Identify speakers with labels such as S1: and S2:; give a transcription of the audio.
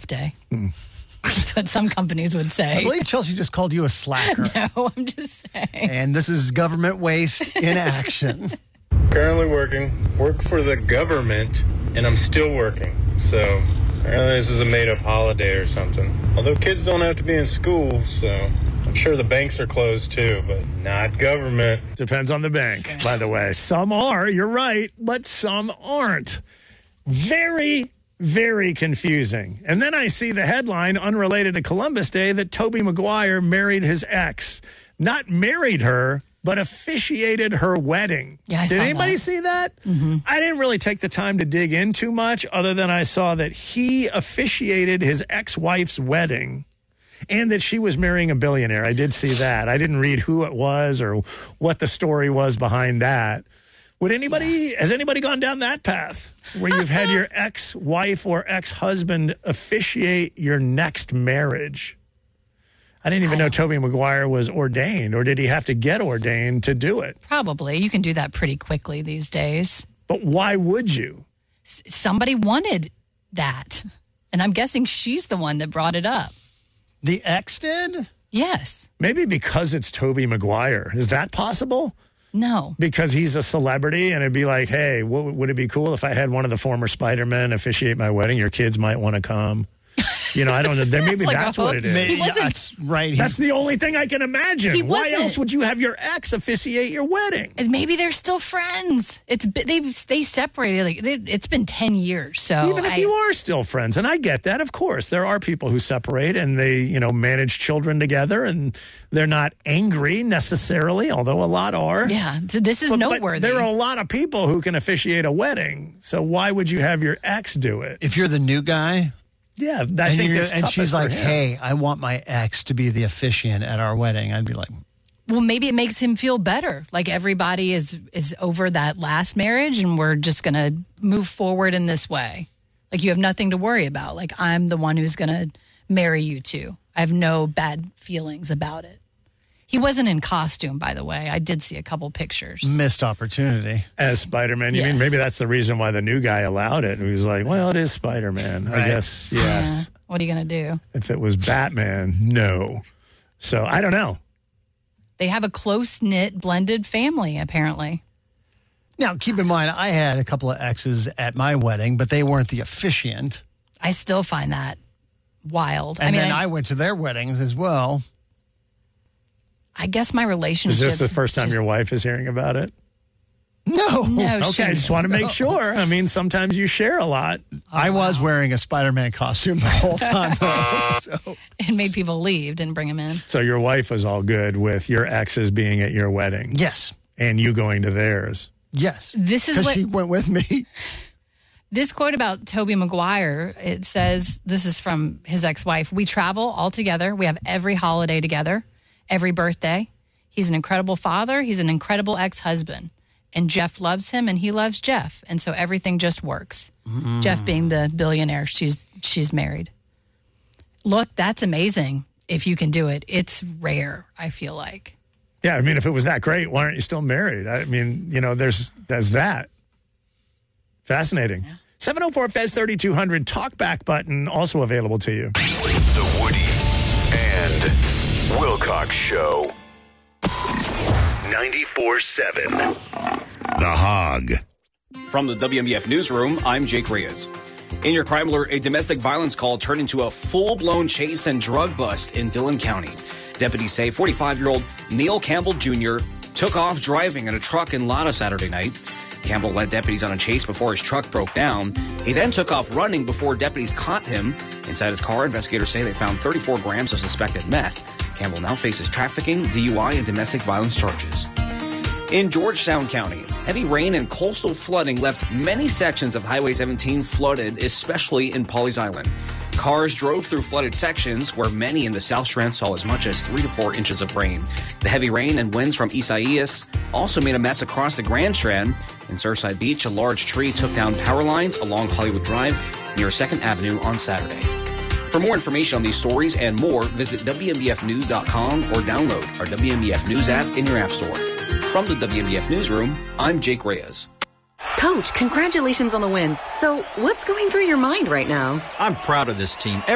S1: day. That's what some companies would say.
S2: I believe Chelsea just called you a slacker.
S1: No, I'm just saying.
S2: And this is government waste in action.
S3: Currently work for the government, and I'm still working. So apparently this is a made-up holiday or something. Although kids don't have to be in school, so I'm sure the banks are closed too, but not government.
S4: Depends on the bank, by the way. Some are, you're right, but some aren't. Very, very confusing. And then I see the headline, unrelated to Columbus Day, that Tobey Maguire married his ex. Not married her, but officiated her wedding.
S1: Yeah, I
S4: Did
S1: saw
S4: anybody
S1: that.
S4: see that? Mm-hmm. I didn't really take the time to dig in too much, other than I saw that he officiated his ex-wife's wedding and that she was marrying a billionaire. I did see that. I didn't read who it was or what the story was behind that. Has anybody gone down that path where you've had your ex-wife or ex-husband officiate your next marriage? I didn't even know Tobey Maguire was ordained, or did he have to get ordained to do it?
S1: Probably. You can do that pretty quickly these days.
S4: But why would you?
S1: Somebody wanted that. And I'm guessing she's the one that brought it up.
S2: The ex did?
S1: Yes.
S4: Maybe because it's Tobey Maguire. Is that possible?
S1: No.
S4: Because he's a celebrity, and it'd be like, hey, would it be cool if I had one of the former Spider-Men officiate my wedding? Your kids might want to come. You know, I don't know. Maybe
S1: like
S4: that's what it is.
S2: Maybe, that's right.
S4: That's the only thing I can imagine.
S1: He
S4: Why
S1: wasn't.
S4: else would you have your ex officiate your wedding?
S1: And maybe they're still friends. They separated. It's been 10 years. So
S4: Even if you are still friends, and I get that, of course, there are people who separate and they, manage children together, and they're not angry necessarily, although a lot are.
S1: Yeah, so this is noteworthy.
S4: But there are a lot of people who can officiate a wedding. So why would you have your ex do it?
S2: If you're the new guy,
S4: yeah, I think it's
S2: and
S4: toughest
S2: she's
S4: for
S2: like,
S4: him.
S2: hey, I want my ex to be the officiant at our wedding. I'd be like,
S1: Well, maybe it makes him feel better. Like everybody is over that last marriage, and we're just going to move forward in this way. Like you have nothing to worry about. Like I'm the one who's going to marry you too. I have no bad feelings about it. He wasn't in costume, by the way. I did see a couple pictures.
S2: missed opportunity.
S4: As Spider-Man, you
S1: Yes.
S4: mean maybe that's the reason why the new guy allowed it. He was like, well, it is Spider-Man. I
S2: Right.
S4: guess, yes.
S1: Yeah. What are you going to do?
S4: If it was Batman, no. So I don't know.
S1: They have a close-knit, blended family, apparently.
S2: Now, keep in mind, I had a couple of exes at my wedding, but they weren't the officiant.
S1: I still find that wild.
S2: And then I went to their weddings as well.
S1: I guess my
S4: Is
S1: relationship.
S4: this the first time your wife is hearing about it?
S2: No.
S1: No,
S4: Okay, I just want to make sure. I mean, sometimes you share a lot.
S2: I was wearing a Spider-Man costume the whole time. So.
S1: It made people leave, didn't bring them in.
S4: So your wife was all good with your exes being at your wedding
S2: Yes.
S4: and you going to theirs.
S2: Yes.
S1: This is
S2: Because
S1: what
S2: she went with me.
S1: this quote about Tobey Maguire. It says, this is from his ex-wife. We travel all together. We have every holiday together, every birthday. He's an incredible father. He's an incredible ex-husband. And Jeff loves him and he loves Jeff. And so everything just works. Jeff being the billionaire she's married. Look, that's amazing if you can do it. It's rare, I feel like.
S4: Yeah, I mean, if it was that great, why aren't you still married? I mean, there's that. Fascinating. 704-FEZ-3200 talkback button also available to you.
S5: The Woody and Wilcox Show. 94.7. The Hog.
S6: From the WMBF Newsroom, I'm Jake Reyes. In your crime alert, a domestic violence call turned into a full-blown chase and drug bust in Dillon County. Deputies say 45-year-old Neil Campbell Jr. took off driving in a truck in Lana Saturday night. Campbell led deputies on a chase before his truck broke down. He then took off running before deputies caught him. Inside his car, investigators say they found 34 grams of suspected meth. Campbell now faces trafficking, DUI, and domestic violence charges. In Georgetown County, heavy rain and coastal flooding left many sections of Highway 17 flooded, especially in Pawleys Island. Cars drove through flooded sections where many in the South Strand saw as much as 3 to 4 inches of rain. The heavy rain and winds from Isaias also made a mess across the Grand Strand. In Surfside Beach, a large tree took down power lines along Hollywood Drive near 2nd Avenue on Saturday. For more information on these stories and more, visit WMBFnews.com or download our WMBF News app in your app store. From the WMBF Newsroom, I'm Jake Reyes.
S7: Coach, congratulations on the win. So, what's going through your mind right now?
S8: I'm proud of this team.